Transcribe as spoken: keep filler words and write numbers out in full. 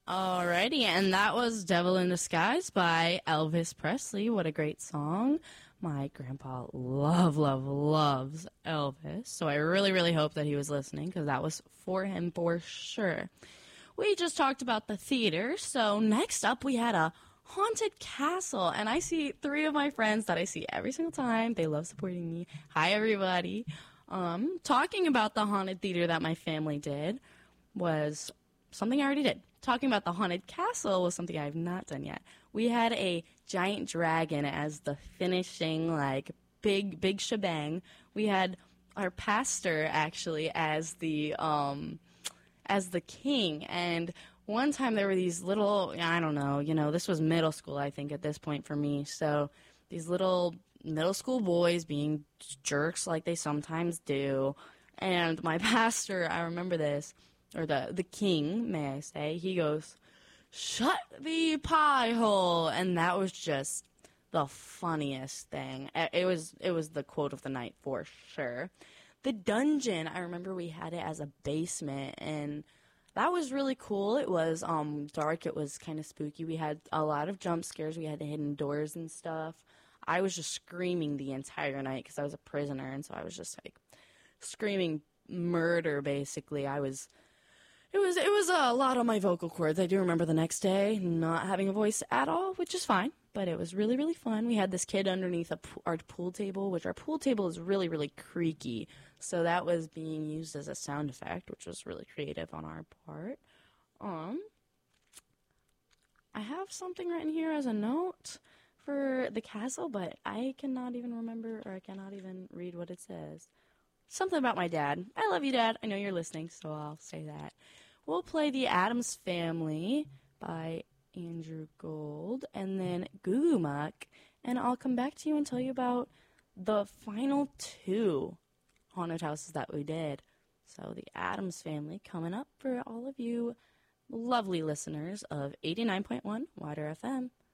Alrighty, and that was Devil in Disguise by Elvis Presley. What a great song. My grandpa love, love, loves Elvis, so I really, really hope that he was listening, because that was for him for sure. We just talked about the theater, so next up we had a haunted castle, and I see three of my friends that I see every single time. They love supporting me. Hi, everybody. Um, talking about the haunted theater that my family did was something I already did. Talking about the haunted castle was something I have not done yet. We had a giant dragon as the finishing, like, big, big shebang. We had our pastor, actually, as the, um, as the king. And one time there were these little, I don't know, you know, this was middle school, I think, at this point for me. So these little middle school boys being jerks like they sometimes do. And my pastor, I remember this, or the, the king, may I say, he goes, "Shut the pie hole," and that was just the funniest thing. It was it was the quote of the night for sure. The dungeon, I remember we had it as a basement, and that was really cool. It was um dark. It was kind of spooky. We had a lot of jump scares. We had the hidden doors and stuff. I was just screaming the entire night because I was a prisoner, and so I was just like screaming murder. Basically, I was. It was it was a lot on my vocal cords. I do remember the next day not having a voice at all, which is fine, but it was really, really fun. We had this kid underneath a, our pool table, which our pool table is really, really creaky, so that was being used as a sound effect, which was really creative on our part. Um, I have something written here as a note for the castle, but I cannot even remember, or I cannot even read what it says. Something about my dad. I love you, Dad. I know you're listening, so I'll say that. We'll play The Addams Family by Andrew Gold, and then Goo Goo Muck, and I'll come back to you and tell you about the final two haunted houses that we did. So The Addams Family coming up for all of you lovely listeners of eighty-nine point one Water F M.